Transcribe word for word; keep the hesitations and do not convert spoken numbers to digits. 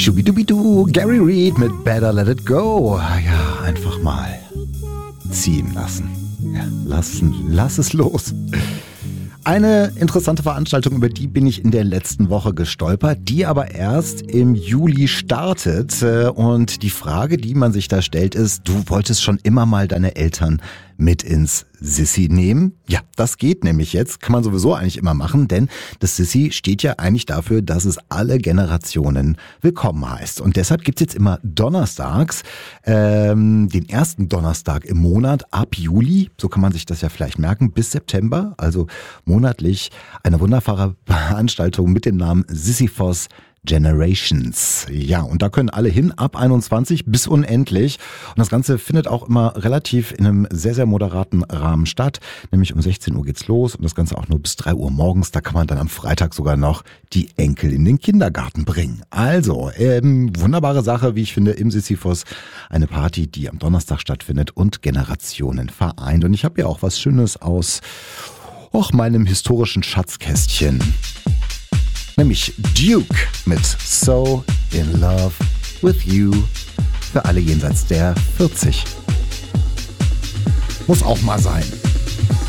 Schubidubidu, Gary Reed mit Better Let It Go. Ja, einfach mal ziehen lassen. Ja, lassen, lass es los. Eine interessante Veranstaltung, über die bin ich in der letzten Woche gestolpert, die aber erst im Juli startet. Und die Frage, die man sich da stellt, ist, du wolltest schon immer mal deine Eltern mit ins Sissi nehmen? Ja, das geht nämlich jetzt. Kann man sowieso eigentlich immer machen, denn das Sissi steht ja eigentlich dafür, dass es alle Generationen willkommen heißt. Und deshalb gibt's jetzt immer donnerstags, ähm, den ersten Donnerstag im Monat ab Juli, so kann man sich das ja vielleicht merken, bis September, also monatlich eine wunderbare Veranstaltung mit dem Namen Sisyphos Generations. Ja, und da können alle hin, ab einundzwanzig bis unendlich. Und das Ganze findet auch immer relativ in einem sehr, sehr moderaten Rahmen statt. Nämlich um sechzehn Uhr geht's los und das Ganze auch nur bis drei Uhr morgens. Da kann man dann am Freitag sogar noch die Enkel in den Kindergarten bringen. Also, ähm, wunderbare Sache, wie ich finde, im Sisyphos. Eine Party, die am Donnerstag stattfindet und Generationen vereint. Und ich habe ja auch was Schönes aus och, meinem historischen Schatzkästchen. Nämlich Duke mit So in Love with You für alle jenseits der vierzig. Muss auch mal sein.